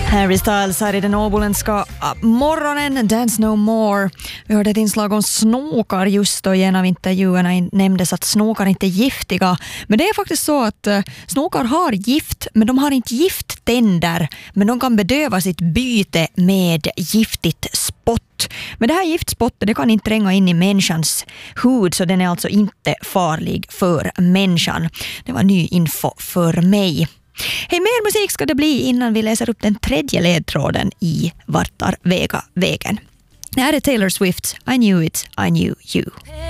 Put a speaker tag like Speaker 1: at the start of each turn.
Speaker 1: Harry Styles här i den åboländska morgonen, Dance No More. Vi hörde ett inslag om snokar just då. I en av intervjuerna nämndes att snokar inte är giftiga. Men det är faktiskt så att snokar har gift, men de har inte gifttänder. Men de kan bedöva sitt byte med giftigt spott. Men det här giftspottet, det kan inte tränga in i människans hud, så den är alltså inte farlig för människan. Det var ny info för mig. Hej, mer musik ska det bli innan vi läser upp den tredje ledtråden i Vart tar vägen. Det här är Taylor Swift, I Knew It, I Knew You.